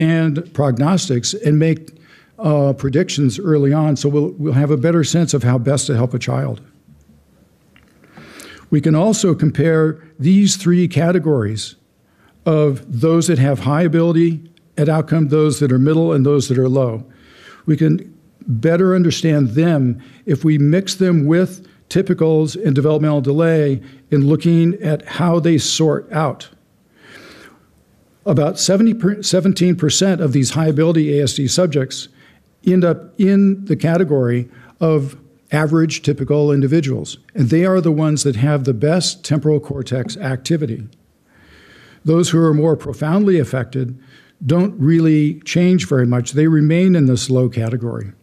and prognostics and make predictions early on, so we'll have a better sense of how best to help a child. We can also compare these three categories of those that have high ability at outcome, those that are middle, and those that are low. We can better understand them if we mix them with typicals and developmental delay in looking at how they sort out. About 17% of these high-ability ASD subjects end up in the category of average typical individuals, and they are the ones that have the best temporal cortex activity. Those who are more profoundly affected don't really change very much. They remain in this low category.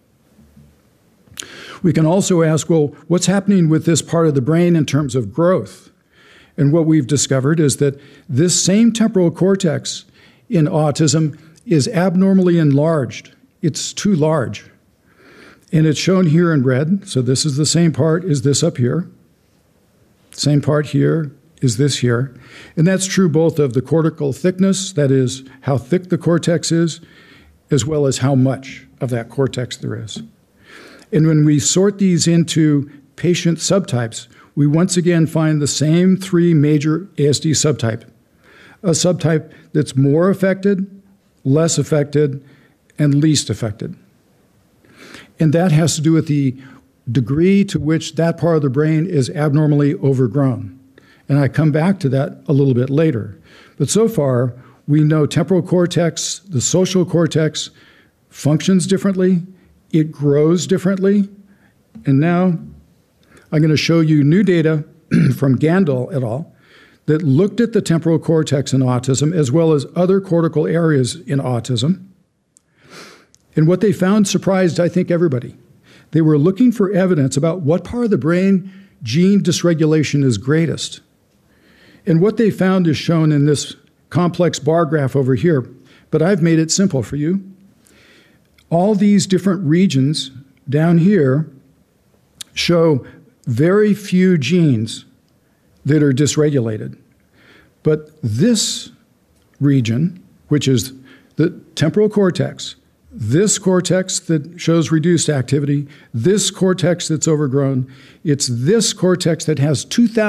We can also ask, well, what's happening with this part of the brain in terms of growth? And what we've discovered is that this same temporal cortex in autism is abnormally enlarged. It's too large. And it's shown here in red. So this is the same part as this up here. Same part here is this here. And that's true both of the cortical thickness, that is how thick the cortex is, as well as how much of that cortex there is. And when we sort these into patient subtypes, we once again find the same three major ASD subtype. A subtype that's more affected, less affected, and least affected. And that has to do with the degree to which that part of the brain is abnormally overgrown. And I come back to that a little bit later. But so far, we know temporal cortex, the social cortex, functions differently, it grows differently, and now I'm going to show you new data from Gandel et al. That looked at the temporal cortex in autism as well as other cortical areas in autism. And what they found surprised, I think, everybody. They were looking for evidence about what part of the brain gene dysregulation is greatest. And what they found is shown in this complex bar graph over here, but I've made it simple for you. All these different regions down here show very few genes that are dysregulated. But this region, which is the temporal cortex, this cortex that shows reduced activity, this cortex that's overgrown, it's this cortex that has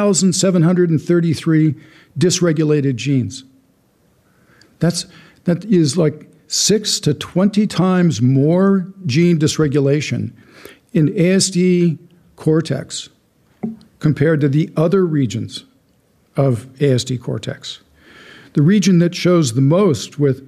2,733 dysregulated genes. That is like 6 to 20 times more gene dysregulation in ASD cortex compared to the other regions of ASD cortex. The region that shows the most with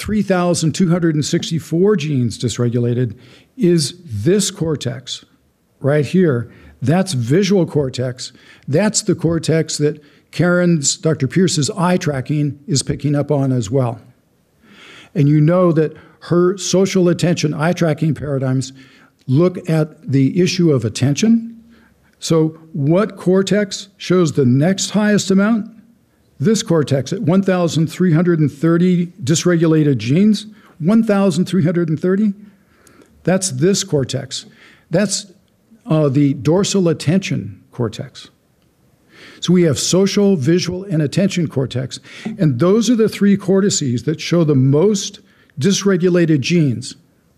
3,264 genes dysregulated is this cortex right here. That's visual cortex. That's the cortex that Dr. Pierce's eye tracking is picking up on as well. And you know that her social attention eye tracking paradigms look at the issue of attention. So what cortex shows the next highest amount? This cortex at 1,330 dysregulated genes, 1,330. That's this cortex. That's the dorsal attention cortex. So we have social, visual, and attention cortex. And those are the three cortices that show the most dysregulated genes,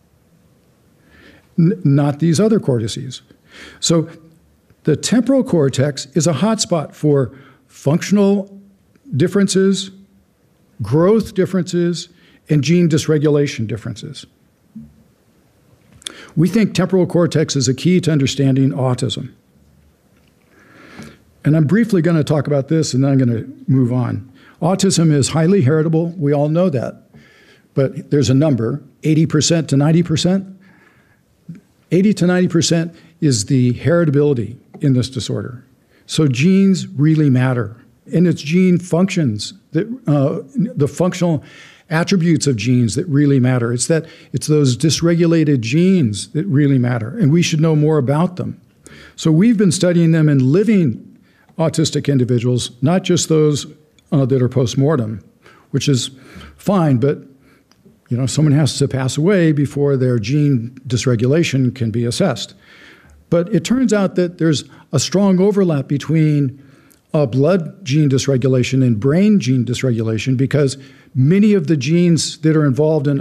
not these other cortices. So the temporal cortex is a hotspot for functional differences, growth differences, and gene dysregulation differences. We think temporal cortex is a key to understanding autism. And I'm briefly going to talk about this, and then I'm going to move on. Autism is highly heritable. We all know that. But there's a number, 80% to 90%. 80 to 90% is the heritability in this disorder. So genes really matter. And it's gene functions, that the functional attributes of genes that really matter. It's those dysregulated genes that really matter, and we should know more about them. So we've been studying them in living autistic individuals, not just those that are postmortem, which is fine, but someone has to pass away before their gene dysregulation can be assessed. But it turns out that there's a strong overlap between blood gene dysregulation and brain gene dysregulation, because many of the genes that are involved in